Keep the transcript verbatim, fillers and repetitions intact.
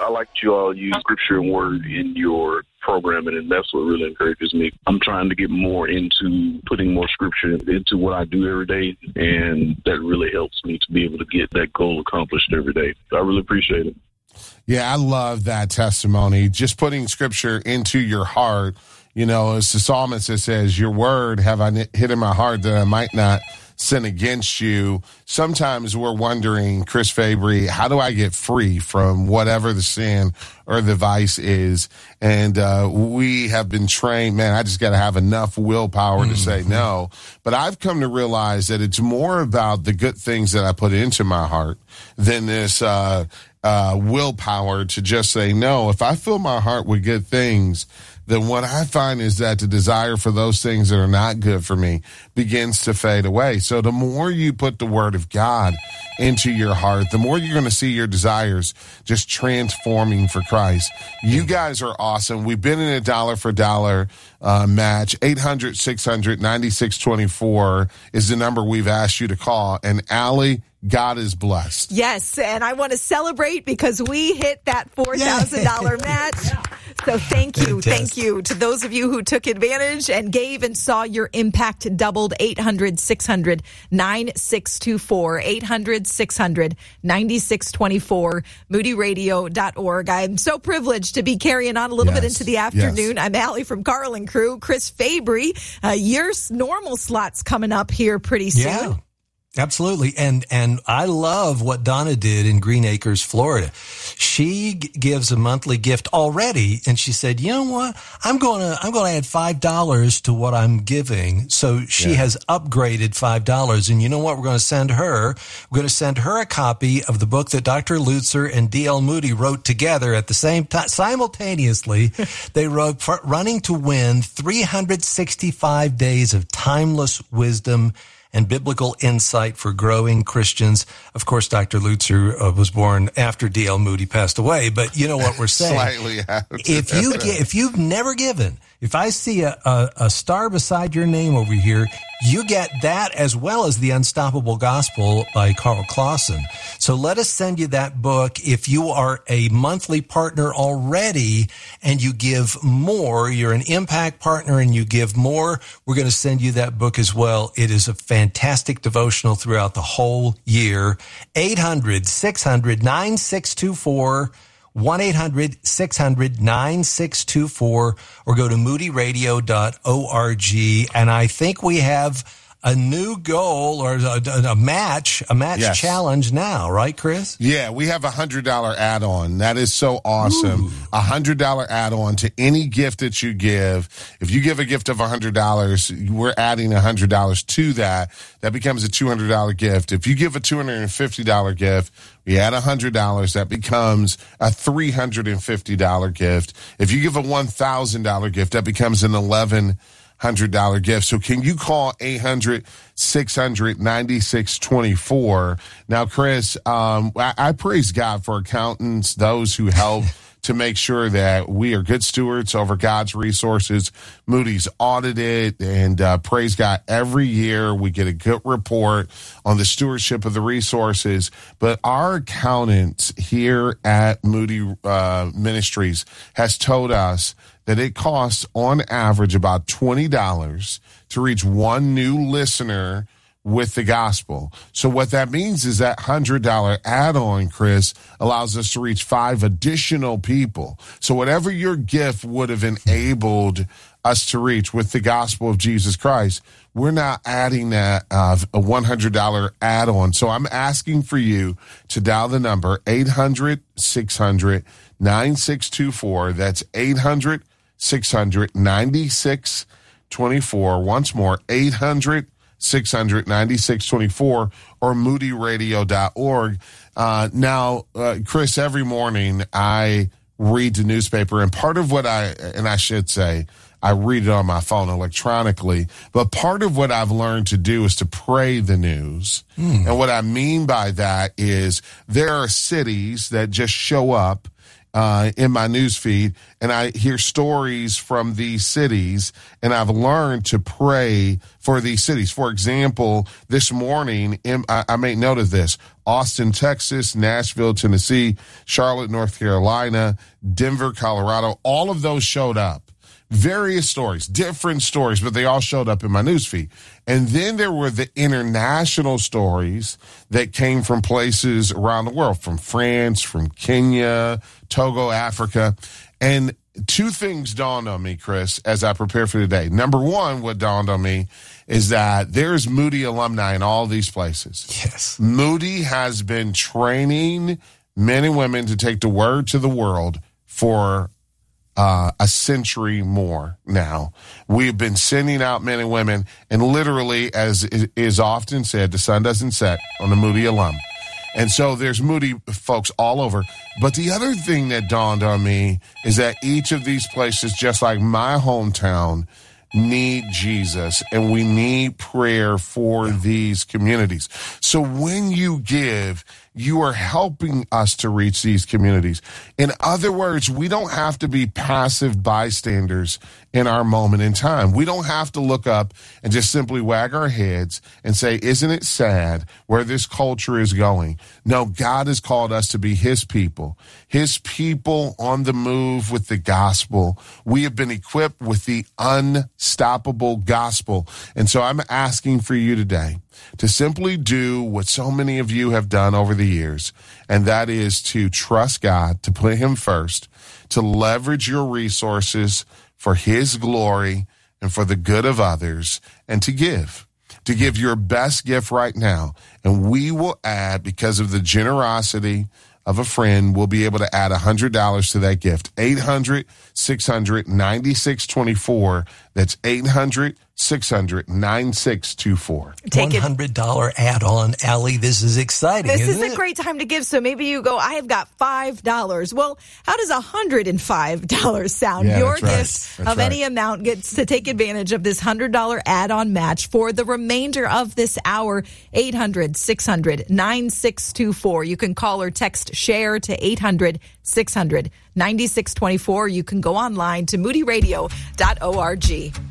I like that you all use scripture and word in your programming, and that's what really encourages me. I'm trying to get more into putting more scripture into what I do every day, and that really helps me to be able to get that goal accomplished every day. So I really appreciate it. Yeah, I love that testimony. Just putting scripture into your heart. You know, it's the psalmist that says, your word have I hid in my heart that I might not sin against you. Sometimes we're wondering, Chris Fabry, how do I get free from whatever the sin or the vice is? And uh, we have been trained, man, I just got to have enough willpower mm-hmm. to say no. But I've come to realize that it's more about the good things that I put into my heart than this uh, uh, willpower to just say no. If I fill my heart with good things, then what I find is that the desire for those things that are not good for me begins to fade away. So the more you put the word of God into your heart, the more you're going to see your desires just transforming for Christ. You guys are awesome. We've been in a dollar for dollar uh, match. eight hundred, six hundred, ninety-six twenty-four is the number we've asked you to call. And Allie, God is blessed. Yes, and I want to celebrate because we hit that four thousand dollars match. So thank you. Thank you to those of you who took advantage and gave and saw your impact doubled. eight hundred, six hundred, ninety-six twenty-four. eight hundred, six hundred, ninety-six twenty-four. moody radio dot org. I'm so privileged to be carrying on a little yes. bit into the afternoon. Yes. I'm Allie from Carl and Crew. Chris Fabry, uh, your normal slot's coming up here pretty soon. Yeah. Absolutely. And, and I love what Donna did in Green Acres, Florida. She g- gives a monthly gift already. And she said, you know what? I'm going to, I'm going to add five dollars to what I'm giving. So she yeah. has upgraded five dollars. And you know what? We're going to send her, we're going to send her a copy of the book that Doctor Lutzer and D L Moody wrote together at the same time, simultaneously. They wrote Running to Win, three hundred sixty-five days of timeless wisdom and biblical insight for growing Christians. Of course, Doctor Lutzer uh, was born after D L Moody passed away, but you know what we're saying. Slightly after. If you if you've never given, if I see a, a, a star beside your name over here, you get that as well as The Unstoppable Gospel by Carl Clausen. So let us send you that book. If you are a monthly partner already and you give more, you're an impact partner and you give more, we're going to send you that book as well. It is a fantastic devotional throughout the whole year. eight hundred, six hundred, ninety-six twenty-four. one eight hundred, six hundred, ninety-six twenty-four, or go to moody radio dot org. And I think we have a new goal or a, a match, a match yes. challenge now, right, Chris? Yeah, we have a one hundred dollars add-on. That is so awesome. Ooh. A one hundred dollars add-on to any gift that you give. If you give a gift of one hundred dollars, we're adding one hundred dollars to that. That becomes a two hundred dollars gift. If you give a two hundred fifty dollars gift, we add one hundred dollars. That becomes a three hundred fifty dollars gift. If you give a one thousand dollars gift, that becomes an eleven hundred dollars gift. So can you call eight hundred, six hundred, ninety-six twenty-four? Now, Chris, um, I, I praise God for accountants, those who help to make sure that we are good stewards over God's resources. Moody's audited, and uh, praise God, every year we get a good report on the stewardship of the resources. But our accountant here at Moody uh, Ministries has told us that it costs on average about twenty dollars to reach one new listener with the gospel. So what that means is that one hundred dollars add-on, Chris, allows us to reach five additional people. So whatever your gift would have enabled us to reach with the gospel of Jesus Christ, we're now adding that uh, a one hundred dollars add-on. So I'm asking for you to dial the number eight hundred, six hundred, ninety-six twenty-four. That's eight hundred, six hundred, ninety-six twenty-four. Once more, eight hundred, six hundred, ninety-six twenty-four, or moody radio dot org. Uh, now, uh, Chris, every morning I read the newspaper, and part of what I, and I should say, I read it on my phone electronically, but part of what I've learned to do is to pray the news. Mm. And what I mean by that is there are cities that just show up uh, in my news feed, and I hear stories from these cities, and I've learned to pray for these cities. For example, this morning, in, I, I made note of this: Austin, Texas, Nashville, Tennessee, Charlotte, North Carolina, Denver, Colorado. All of those showed up. Various stories, different stories, but they all showed up in my newsfeed. And then there were the international stories that came from places around the world, from France, from Kenya, Togo, Africa. And two things dawned on me, Chris, as I prepare for today. Number one, what dawned on me is that there's Moody alumni in all these places. Yes. Moody has been training men and women to take the word to the world for Uh, a century more now. We've been sending out men and women, and literally, as is often said, the sun doesn't set on the Moody alum. And so there's Moody folks all over. But the other thing that dawned on me is that each of these places, just like my hometown, need Jesus, and we need prayer for these communities. So when you give, you are helping us to reach these communities. In other words, we don't have to be passive bystanders in our moment in time. We don't have to look up and just simply wag our heads and say, isn't it sad where this culture is going? No, God has called us to be his people, his people on the move with the gospel. We have been equipped with the unstoppable gospel. And so I'm asking for you today to simply do what so many of you have done over the years, and that is to trust God, to put him first, to leverage your resources for his glory and for the good of others, and to give, to give your best gift right now. And we will add, because of the generosity of a friend, we'll be able to add one hundred dollars to that gift. eight hundred, six hundred, ninety-six twenty-four. That's eight hundred, six hundred, ninety-six twenty-four. Take one hundred dollars add-on, Allie. This is exciting, This isn't is a it? great time to give. So maybe you go, I have got five dollars. Well, how does one hundred five dollars sound? Yeah, Your that's right. gift That's of right. any amount gets to take advantage of this one hundred dollars add-on match for the remainder of this hour. eight hundred, six hundred, ninety-six twenty-four. You can call or text SHARE to eight hundred, six hundred, ninety-six twenty-four. You can go online to moody radio dot org.